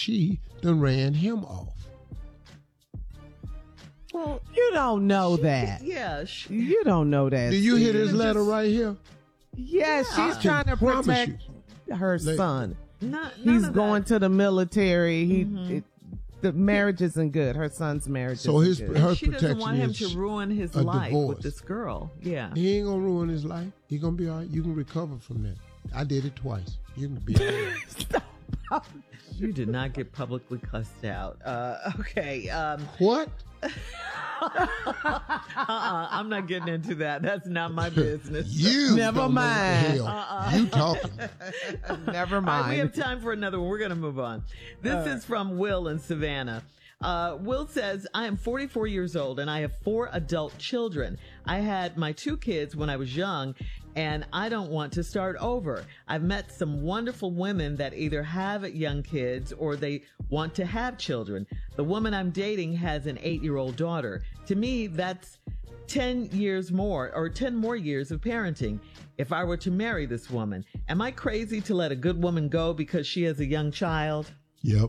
she done ran him off. Well, you don't know that. Yeah. You don't know that. Do you hear this letter right here? Yes, she's trying to protect her son. He's going to the military. The marriage isn't good. Her son's marriage isn't good. Her she doesn't want him protection to ruin his a life divorce. with this girl. Yeah. He ain't gonna ruin his life. He gonna be all right. You can recover from that. I did it twice. You can be all right. You did not get publicly cussed out. Okay. What? I'm not getting into that. That's not my business. You Never mind. You talking. Never All right, mind. we have time for another one. We're going to move on. This is from Will in Savannah. Will says, I am 44 years old and I have 4 adult children. I had my 2 kids when I was young and I don't want to start over. I've met some wonderful women that either have young kids or they want to have children. The woman I'm dating has an 8-year-old daughter. To me, that's 10 years more or 10 more years of parenting. If I were to marry this woman, am I crazy to let a good woman go because she has a young child? Yep.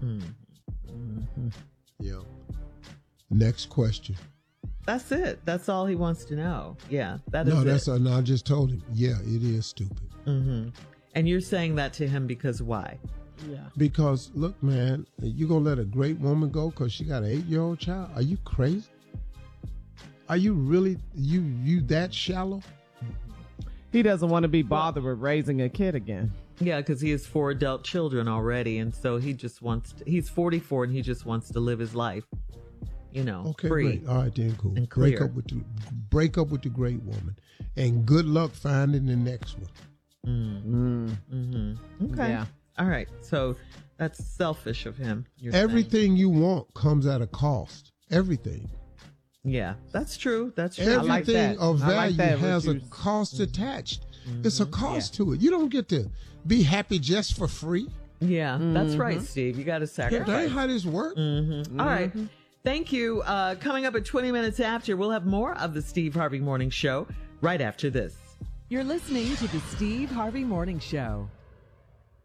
Yep. Next question. That's it. That's all he wants to know. Yeah, that is No, it. that's no. I just told him. Yeah, it is stupid. And you're saying that to him because why? Yeah. Because look, man, you gonna let a great woman go because she got an 8-year-old child? Are you crazy? Are you really you that shallow? He doesn't want to be bothered with raising a kid again. Yeah, because he has 4 adult children already, and so he just wants to, he's 44 and he just wants to live his life, Okay, free. great. All right, then cool. And break clear. up with the great woman, and good luck finding the next one. Okay. Yeah. All right. So that's selfish of him. You're saying. Everything you want comes at a cost. Everything. Yeah, that's true. That's true. Everything like that. of I like value that, what has a you- cost attached. It's a cost to it. You don't get to be happy just for free. Yeah, that's right, Steve. You got to That sacrifice. ain't how this works. All right. Thank you. Coming up at 20 minutes after, we'll have more of the Steve Harvey Morning Show right after this. You're listening to the Steve Harvey Morning Show.